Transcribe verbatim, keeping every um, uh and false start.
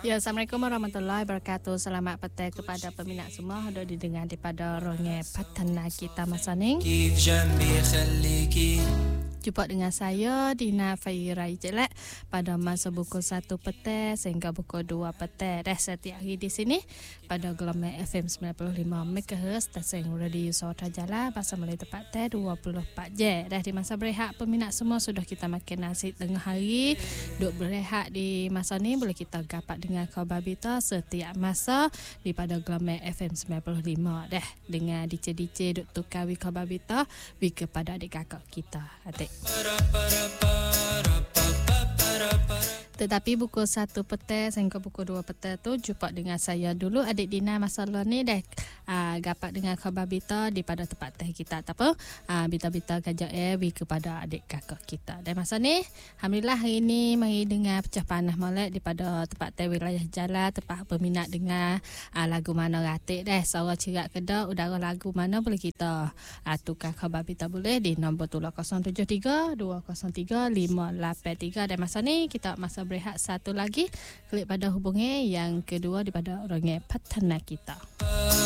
Ya, Assalamualaikum warahmatullahi wabarakatuh. Selamat petang kepada peminat semua. Sudah didengar daripada Ronge Patana kita masa ni. Jumpa dengan saya Dina Faira Jelek pada masa pukul satu petang sehingga pukul dua petang. Dah setiap hari di sini pada gelombang F M sembilan puluh lima megahertz stesen radio Suara Jala pasal mulai tepat dua puluh empat jam. Dah di masa berehat peminat semua sudah kita makan nasi tengah hari. Duk berehat di masa ni boleh kita gapat dengan khabar berita setiap masa di pada gelombang F M sembilan puluh lima. Dah dengan D J D J duk tukar wi khabar berita wi kepada adik kakak kita. Adik. Tetapi pukul satu petang sehingga pukul dua petang tu jumpa dengan saya dulu adik Dina masalah ni dah uh, gapat dengan khabar berita di pada tempat teh kita tak apa uh, berita-berita kajak air kepada adik kakak kita. Dan masa ni alhamdulillah hari ni mari dengar pecah panah molek di pada tempat teh wilayah Jala tempat peminat dengar uh, lagu mana ratik dah suara cerak kedak udara lagu mana boleh kita uh, tukar khabar berita boleh di nombor tu kosong tujuh tiga dua kosong tiga lima lapan tiga. Dan masa ni kita masa berehat satu lagi klik pada hubungi yang kedua daripada Ronge Patana kita.